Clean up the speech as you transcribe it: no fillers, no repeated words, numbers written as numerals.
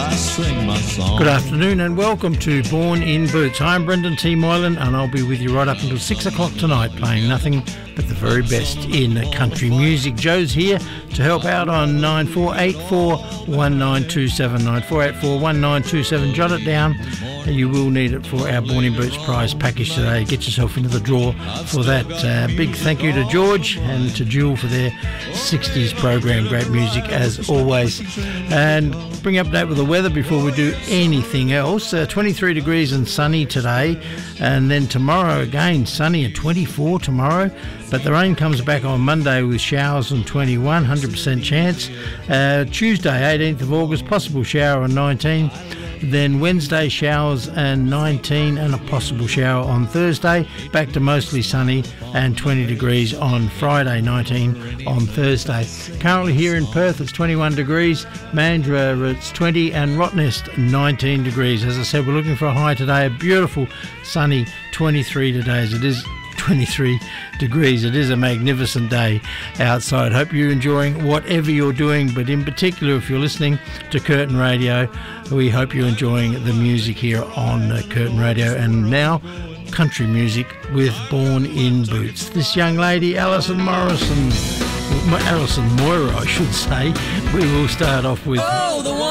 I sing my song. Good afternoon and welcome to Born in Boots. I'm Brendan T. Moylan and I'll be with you right up until 6 o'clock tonight playing nothing but the very best in country music. Joe's here to help out on 9484 1927. 9484 1927. Jot it down. You will need it for our Born in Boots prize package today. Get yourself into the draw for that. Big thank you to George and to Jewel for their 60s program. Great music as always. And bring up to date with the weather before we do anything else. 23 degrees and sunny today, and then tomorrow again sunny at 24 tomorrow, but the rain comes back on Monday with showers on 21, 100% chance. Tuesday 18th of August, possible shower on 19. Then Wednesday showers and 19 and a possible shower on Thursday. Back to mostly sunny and 20 degrees on Friday, 19 on Thursday. Currently here in Perth it's 21 degrees, Mandurah it's 20 and Rottnest 19 degrees. As I said, we're looking for a high today, a beautiful sunny 23 today as it is 23 degrees. It is a magnificent day outside. Hope you're enjoying whatever you're doing, but in particular if you're listening to Curtin Radio, we hope you're enjoying the music here on Curtin Radio. And now country music with Born in Boots. This young lady, Alison Moira I should say, we will start off with